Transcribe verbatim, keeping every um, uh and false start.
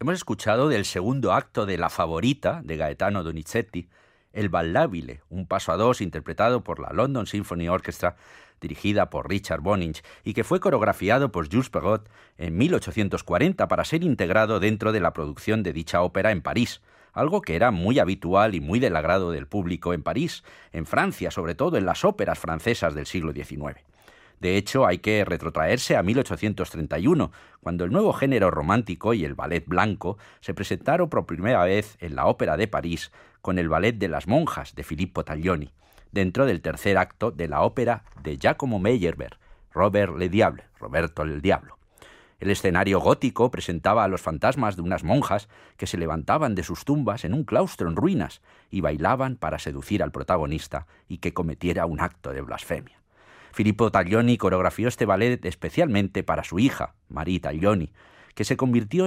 Hemos escuchado del segundo acto de La Favorita, de Gaetano Donizetti, El Ballabile, un paso a dos interpretado por la London Symphony Orchestra, dirigida por Richard Boninch, y que fue coreografiado por Jules Perrot en mil ochocientos cuarenta para ser integrado dentro de la producción de dicha ópera en París, algo que era muy habitual y muy del agrado del público en París, en Francia, sobre todo en las óperas francesas del siglo diecinueve. De hecho, hay que retrotraerse a mil ochocientos treinta y uno, cuando el nuevo género romántico y el ballet blanco se presentaron por primera vez en la Ópera de París con el Ballet de las Monjas de Filippo Taglioni, dentro del tercer acto de la ópera de Giacomo Meyerbeer, Robert le Diable, Roberto el Diablo. El escenario gótico presentaba a los fantasmas de unas monjas que se levantaban de sus tumbas en un claustro en ruinas y bailaban para seducir al protagonista y que cometiera un acto de blasfemia. Filippo Taglioni coreografió este ballet especialmente para su hija, Marie Taglioni, que se convirtió